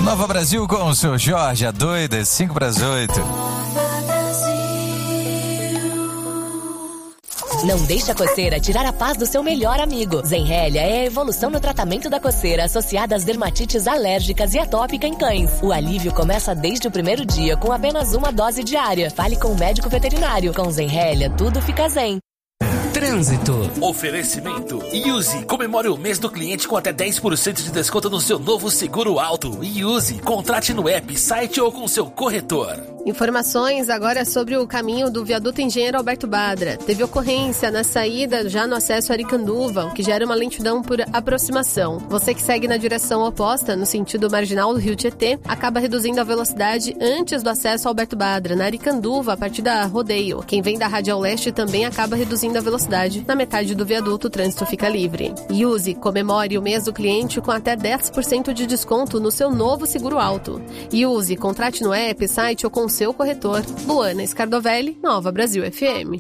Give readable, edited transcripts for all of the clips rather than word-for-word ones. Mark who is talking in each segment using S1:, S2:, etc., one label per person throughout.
S1: Nova Brasil com o seu Jorge, a doida, 7:55.
S2: Não deixe a coceira tirar a paz do seu melhor amigo. Zenrelia é a evolução no tratamento da coceira associada às dermatites alérgicas e atópica em cães. O alívio começa desde o primeiro dia com apenas uma dose diária. Fale com o médico veterinário. Com Zenrelia, tudo fica zen.
S3: Trânsito.
S4: Oferecimento. Use. Comemore o mês do cliente com até 10% de desconto no seu novo seguro auto. Use. Contrate no app, site ou com seu corretor.
S5: Informações agora sobre o caminho do viaduto Engenheiro Alberto Badra. Teve ocorrência na saída já no acesso a Aricanduva, o que gera uma lentidão por aproximação. Você que segue na direção oposta, no sentido marginal do Rio Tietê, acaba reduzindo a velocidade antes do acesso ao Alberto Badra. Na Aricanduva, a partir da Rodeio. Quem vem da Radial Leste também acaba reduzindo a velocidade. Na metade do viaduto, o trânsito fica livre. Use. Comemore o mês do cliente com até 10% de desconto no seu novo seguro auto. Use. Contrate no app, site ou com seu corretor. Luana Scardovelli, Nova Brasil FM.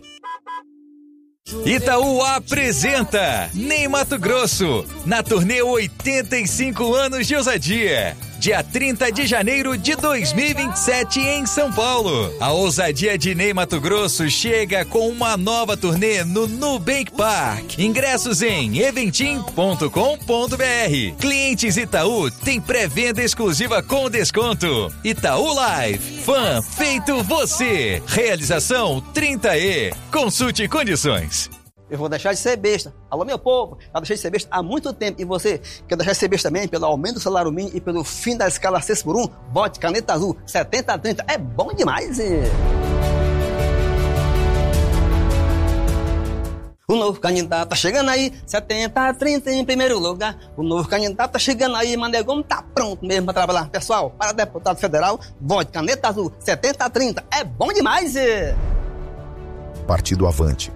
S1: Itaú apresenta Ney Matogrosso na turnê 85 anos de ousadia. Dia 30 de janeiro de 2027 em São Paulo. A ousadia de Ney Matogrosso chega com uma nova turnê no Nubank Park. Ingressos em eventim.com.br. Clientes Itaú tem pré-venda exclusiva com desconto. Itaú Live. Fã feito você. Realização 30E. Consulte condições.
S6: Eu vou deixar de ser besta. Alô, meu povo, eu deixei de ser besta há muito tempo. E você quer deixar de ser besta também pelo aumento do salário mínimo e pelo fim da escala 6x1? Vote Caneta Azul 70-30. É bom demais, O novo candidato tá chegando aí, 70-30 em primeiro lugar. O novo candidato tá chegando aí, Manegão tá pronto mesmo pra trabalhar. Pessoal, para deputado federal, vote Caneta Azul 70-30. É bom demais,
S7: Partido Avante.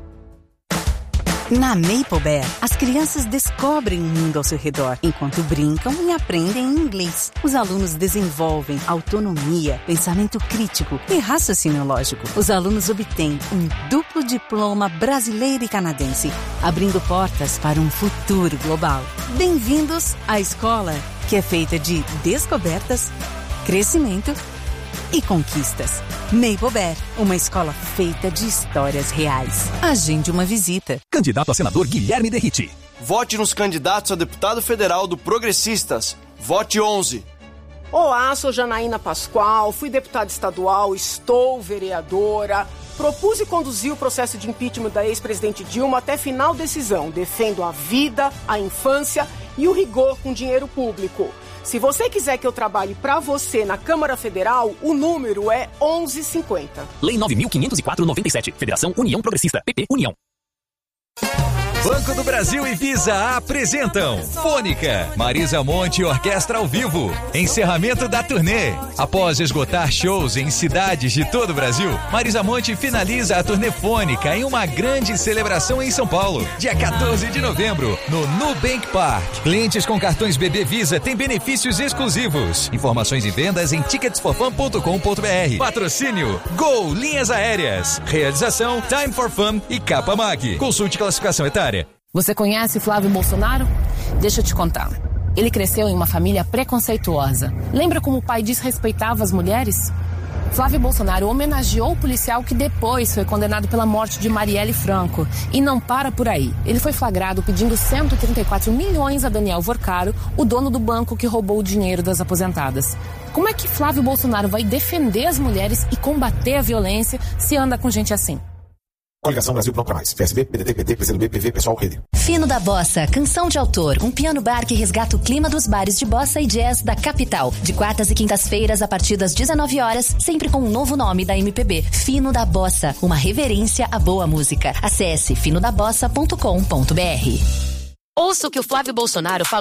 S8: Na Maple Bear, as crianças descobrem o mundo ao seu redor, enquanto brincam e aprendem inglês. Os alunos desenvolvem autonomia, pensamento crítico e raciocínio lógico. Os alunos obtêm um duplo diploma brasileiro e canadense, abrindo portas para um futuro global. Bem-vindos à escola, que é feita de descobertas, crescimento e conquistas. Maple Bear, uma escola feita de histórias reais. Agende uma visita.
S9: Candidato a senador Guilherme Derriti.
S10: Vote nos candidatos a deputado federal do Progressistas. Vote 11.
S11: Olá, sou Janaína Pascoal, fui deputada estadual, estou vereadora. Propus e conduzi o processo de impeachment da ex-presidente Dilma até final decisão. Defendo a vida, a infância e o rigor com dinheiro público. Se você quiser que eu trabalhe para você na Câmara Federal, o número é 1150.
S9: Lei 9.504/97. Federação União Progressista. PP União.
S1: Banco do Brasil e Visa apresentam Fônica, Marisa Monte e Orquestra ao vivo. Encerramento da turnê. Após esgotar shows em cidades de todo o Brasil, Marisa Monte finaliza a turnê Fônica em uma grande celebração em São Paulo. Dia 14 de novembro, no Nubank Park. Clientes com cartões BB Visa têm benefícios exclusivos. Informações e vendas em ticketsforfun.com.br. Patrocínio Gol Linhas Aéreas. Realização Time for Fun e Capa Mag. Consulte classificação etária.
S12: Você conhece Flávio Bolsonaro? Deixa eu te contar. Ele cresceu em uma família preconceituosa. Lembra como o pai desrespeitava as mulheres? Flávio Bolsonaro homenageou o policial que depois foi condenado pela morte de Marielle Franco. E não para por aí. Ele foi flagrado pedindo 134 milhões a Daniel Vorcaro, o dono do banco que roubou o dinheiro das aposentadas. Como é que Flávio Bolsonaro vai defender as mulheres e combater a violência se anda com gente assim?
S7: Coligação Brasil Pronto Mais. PSB, PDT, PT, PCdoB, PV, Pessoal, Rede.
S2: Fino da Bossa, canção de autor, um piano bar que resgata o clima dos bares de bossa e jazz da capital. De quartas e quintas-feiras, a partir das 19 horas, sempre com um novo nome da MPB. Fino da Bossa, uma reverência à boa música. Acesse finodabossa.com.br.
S13: Ouça o que o Flávio Bolsonaro falou